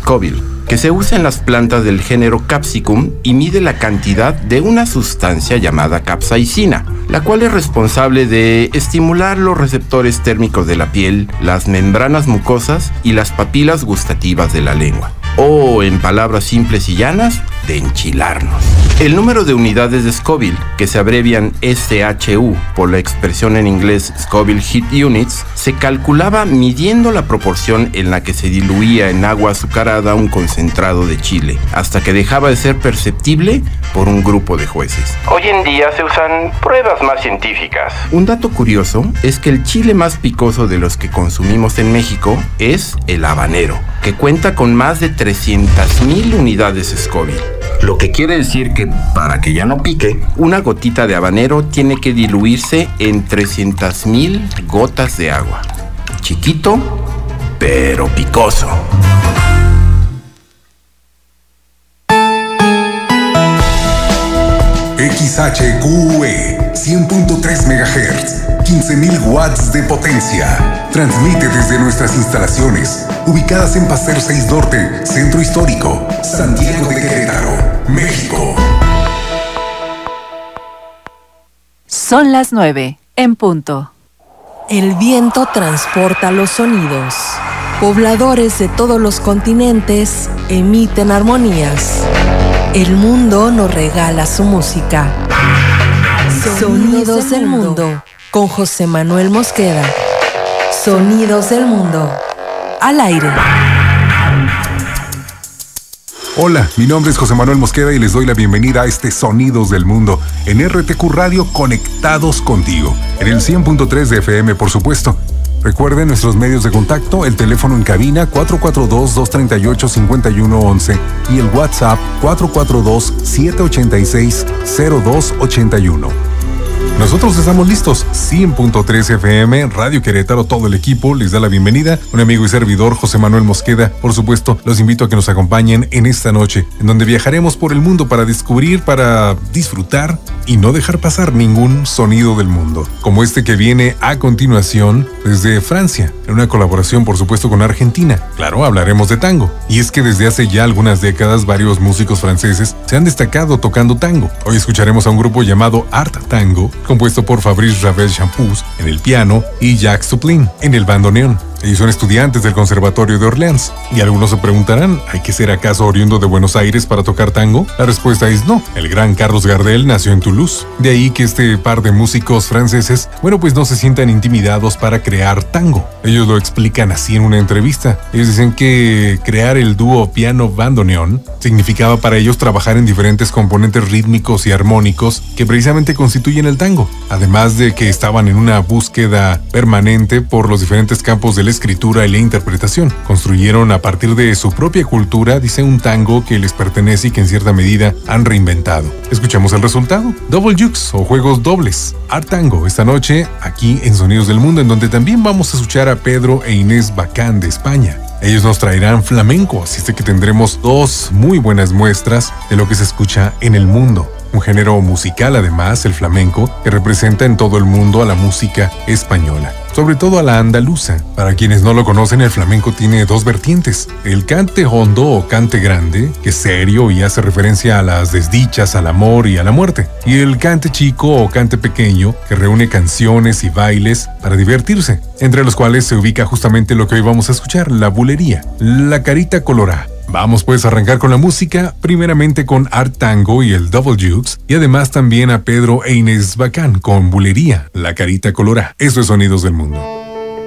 Scoville, que se usa en las plantas del género Capsicum y mide la cantidad de una sustancia llamada capsaicina, la cual es responsable de estimular los receptores térmicos de la piel, las membranas mucosas y las papilas gustativas de la lengua. O, en palabras simples y llanas, de enchilarnos. El número de unidades de Scoville, que se abrevian SHU por la expresión en inglés Scoville Heat Units, se calculaba midiendo la proporción en la que se diluía en agua azucarada un concentrado de chile, hasta que dejaba de ser perceptible por un grupo de jueces. Hoy en día se usan pruebas más científicas. Un dato curioso es que el chile más picoso de los que consumimos en México es el habanero, que cuenta con más de 300,000 unidades Scoville. Lo que quiere decir que, para que ya no pique, una gotita de habanero tiene que diluirse en 300,000 gotas de agua. Chiquito, pero picoso. XHQE 100.3 MHz, 15.000 watts de potencia. Transmite desde nuestras instalaciones, ubicadas en Paseo 6 Norte, Centro Histórico, Santiago de Querétaro, México. Son las 9, en punto. El viento transporta los sonidos. Pobladores de todos los continentes emiten armonías. El mundo nos regala su música. Sonidos del mundo, con José Manuel Mosqueda. Sonidos del mundo, al aire. Hola, mi nombre es José Manuel Mosqueda y les doy la bienvenida a este Sonidos del Mundo en RTQ Radio, conectados contigo, en el 100.3 de FM, por supuesto. Recuerden nuestros medios de contacto, el teléfono en cabina 442-238-5111 y el WhatsApp 442-786-0281. Nosotros estamos listos. 100.3 FM, Radio Querétaro, todo el equipo les da la bienvenida. Un amigo y servidor, José Manuel Mosqueda. Por supuesto, los invito a que nos acompañen en esta noche, en donde viajaremos por el mundo para descubrir, para disfrutar y no dejar pasar ningún sonido del mundo. Como este que viene a continuación desde Francia, en una colaboración, por supuesto, con Argentina. Claro, hablaremos de tango. Y es que desde hace ya algunas décadas, varios músicos franceses se han destacado tocando tango. Hoy escucharemos a un grupo llamado Art Tango, compuesto por Fabrice Ravel Champoux en el piano y Jacques Suplin en el bandoneón. Ellos son estudiantes del Conservatorio de Orleans. Y algunos se preguntarán, ¿hay que ser acaso oriundo de Buenos Aires para tocar tango? La respuesta es no. El gran Carlos Gardel nació en Toulouse. De ahí que este par de músicos franceses, pues no se sientan intimidados para crear tango. Ellos lo explican así en una entrevista. Ellos dicen que crear el dúo piano-bandoneón significaba para ellos trabajar en diferentes componentes rítmicos y armónicos que precisamente constituyen el tango. Además de que estaban en una búsqueda permanente por los diferentes campos de la escritura y la interpretación. Construyeron a partir de su propia cultura, dice, un tango que les pertenece y que en cierta medida han reinventado. Escuchamos el resultado. Double Jukes o juegos dobles. Art Tango esta noche aquí en Sonidos del Mundo, en donde también vamos a escuchar a Pedro e Inés Bacán de España. Ellos nos traerán flamenco, así es que tendremos dos muy buenas muestras de lo que se escucha en el mundo. Un género musical, además, el flamenco, que representa en todo el mundo a la música española, sobre todo a la andaluza. Para quienes no lo conocen, el flamenco tiene dos vertientes: el cante hondo o cante grande, que es serio y hace referencia a las desdichas, al amor y a la muerte, y el cante chico o cante pequeño, que reúne canciones y bailes para divertirse, entre los cuales se ubica justamente lo que hoy vamos a escuchar, la bulería, la carita colorá. Vamos pues a arrancar con la música, primeramente con Art Tango y el Double Jukes, y además también a Pedro e Inés Bacán con Bulería, la carita colorá. Eso es Sonidos del Mundo.